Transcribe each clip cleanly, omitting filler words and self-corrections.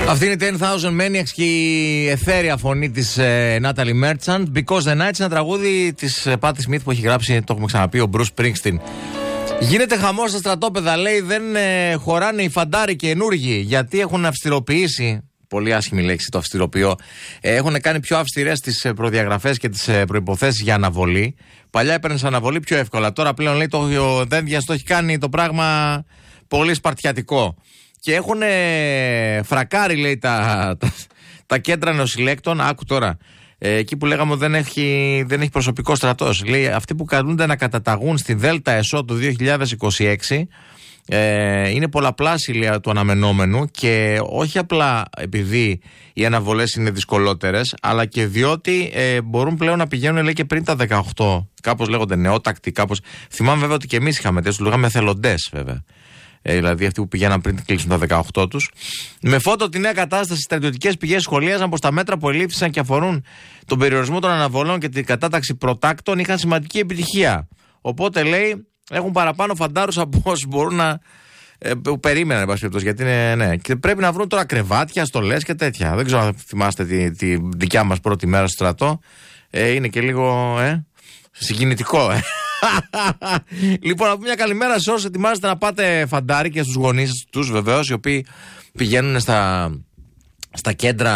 Αυτή είναι η 10,000 Maniacs και η εθέρια φωνή της Natalie Merchant. Because the Night, ένα τραγούδι της Patti Smith που έχει γράψει, το έχουμε ξαναπεί, ο Bruce Springsteen. Γίνεται χαμός στα στρατόπεδα, λέει, δεν χωράνε οι φαντάροι καινούργοι, γιατί έχουν αυστηροποιήσει. Πολύ άσχημη λέξη το αυστηροποιώ. Έχουν κάνει πιο αυστηρές τις προδιαγραφές και τις προϋποθέσεις για αναβολή. Παλιά έπαιρνες αναβολή πιο εύκολα. Τώρα πλέον, λέει, ο Δένδιας το έχει κάνει το πράγμα πολύ σπαρτιατικό. Και έχουν φρακάρει, λέει, τα κέντρα νοσηλέκτων. Άκου τώρα. Εκεί που λέγαμε ότι δεν έχει προσωπικό στρατός. Λέει, αυτοί που καλούνται να καταταγούν στη Δέλτα ΕΣΟ του 2026 είναι πολλαπλάσιοι, λέει, του αναμενόμενου, και όχι απλά επειδή οι αναβολές είναι δυσκολότερες, αλλά και διότι μπορούν πλέον να πηγαίνουν, λέει, και πριν τα 18. Κάπως λέγονται νεότακτοι, κάπως. Θυμάμαι βέβαια ότι και εμείς είχαμε τέτοιους, του λέγαμε εθελοντές βέβαια. Δηλαδή αυτοί που πηγαίναν πριν κλείσουν τα 18 τους. Με φώτο τη νέα κατάσταση, στρατιωτικές πηγές σχολίαζαν πως τα μέτρα που ελήφθησαν και αφορούν τον περιορισμό των αναβολών και την κατάταξη προτάκτων είχαν σημαντική επιτυχία. Οπότε, λέει, έχουν παραπάνω φαντάρους από όσους μπορούν να. Που περίμεναν, εν πάση περιπτώσει, γιατί είναι. Ναι. Και πρέπει να βρουν τώρα κρεβάτια, στολές και τέτοια. Δεν ξέρω αν θυμάστε τη δικιά μας πρώτη μέρα στο στρατό. Είναι και λίγο. Συγκινητικό, Λοιπόν, να πούμε μια καλημέρα σε όσους ετοιμάζετε να πάτε φαντάρι και στους γονείς τους, βεβαίως, οι οποίοι πηγαίνουν στα κέντρα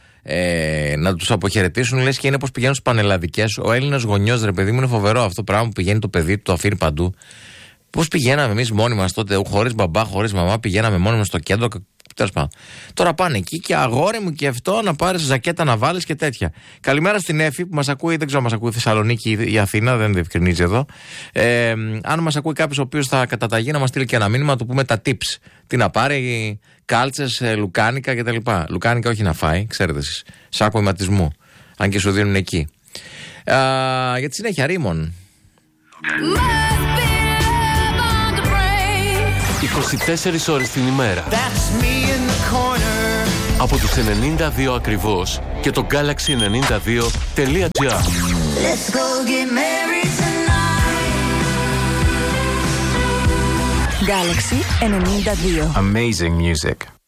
να τους αποχαιρετήσουν, λες και είναι πως πηγαίνουν στις πανελλαδικές. Ο Έλληνας γονιός, ρε παιδί μου, είναι φοβερό αυτό το πράγμα που πηγαίνει το παιδί του, το αφήνει παντού. Πώς πηγαίναμε εμείς μόνοι μας τότε, χωρίς μπαμπά, χωρίς μαμά, πηγαίναμε μόνοι μας στο κέντρο. Τέλος πάντων. Τώρα πάνε εκεί και αγόρι μου και αυτό να πάρεις ζακέτα να βάλεις και τέτοια. Καλημέρα στην Έφη που μας ακούει, δεν ξέρω αν μας ακούει Θεσσαλονίκη ή Αθήνα, δεν διευκρινίζει εδώ. Αν μας ακούει κάποιος ο οποίος θα καταταγεί, να μας στείλει και ένα μήνυμα, να του πούμε τα tips. Τι να πάρει, κάλτσες, λουκάνικα κτλ. Λουκάνικα όχι να φάει, ξέρετε εσείς. Σάκο αιματισμού. Αν και σου δίνουν εκεί. Για τη συνέχεια, Ρήμον. 24 ώρες την ημέρα. Από τους 92 ακριβώς και το galaxy92.gr. Galaxy 92. Amazing music.